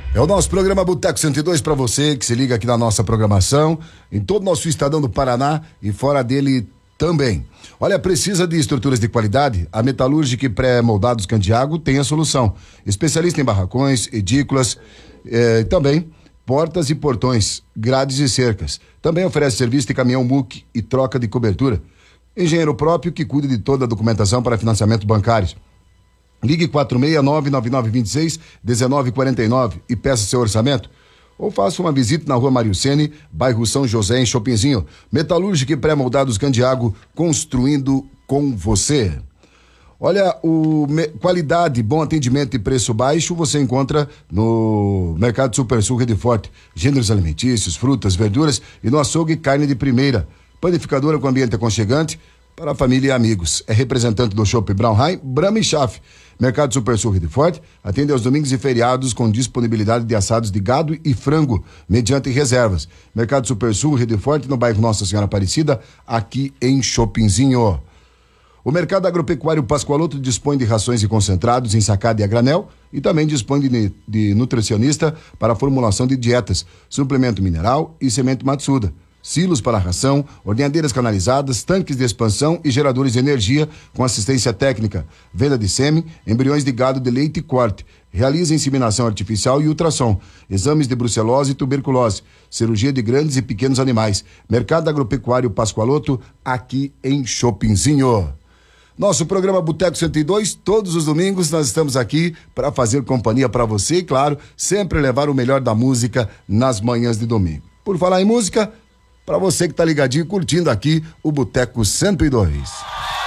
É o nosso programa Boteco 102 para você que se liga aqui na nossa programação, em todo o nosso estadão do Paraná e fora dele também. Olha, precisa de estruturas de qualidade? A Metalúrgica e Pré-Moldados Candiago tem a solução. Especialista em barracões, edículas, também portas e portões, grades e cercas. Também oferece serviço de caminhão muque e troca de cobertura. Engenheiro próprio que cuida de toda a documentação para financiamentos bancários. Ligue 469-9926-1949 e peça seu orçamento. Ou faça uma visita na Rua Mário Ceni, bairro São José, em Chopinzinho. Metalúrgica e Pré-Moldados Candiago, construindo com você. Olha, qualidade, bom atendimento e preço baixo você encontra no Mercado Super Sul Rede Forte. Gêneros alimentícios, frutas, verduras e no açougue carne de primeira. Panificadora com ambiente aconchegante para a família e amigos. É representante do Shopping Braunheim, Brahma e Chaf. Mercado Super Sul Rede Forte atende aos domingos e feriados com disponibilidade de assados de gado e frango, mediante reservas. Mercado Super Sul Rede Forte, no bairro Nossa Senhora Aparecida, aqui em Chopinzinho. O Mercado Agropecuário Pascoaloto dispõe de rações e concentrados em sacada e a granel e também dispõe de nutricionista para a formulação de dietas, suplemento mineral e semente Matsuda. Silos para ração, ordenhadeiras canalizadas, tanques de expansão e geradores de energia com assistência técnica, venda de sêmen, embriões de gado de leite e corte. Realiza inseminação artificial e ultrassom, exames de brucelose e tuberculose, cirurgia de grandes e pequenos animais. Mercado Agropecuário Pascoaloto, aqui em Chopinzinho. Nosso programa Boteco 102, todos os domingos nós estamos aqui para fazer companhia para você e, claro, sempre levar o melhor da música nas manhãs de domingo. Por falar em música, para você que tá ligadinho curtindo aqui o Boteco 102.